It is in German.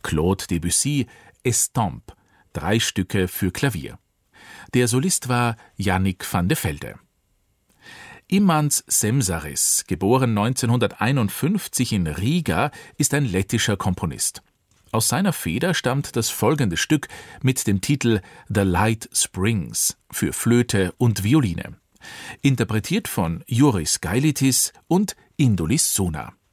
Claude Debussy Estampes, 3 Stücke für Klavier. Der Solist war Yannick van de Velde. Imants Semsaris, geboren 1951 in Riga, ist ein lettischer Komponist. Aus seiner Feder stammt das folgende Stück mit dem Titel The Light Springs für Flöte und Violine, interpretiert von Joris Gailitis und Indulis Sona.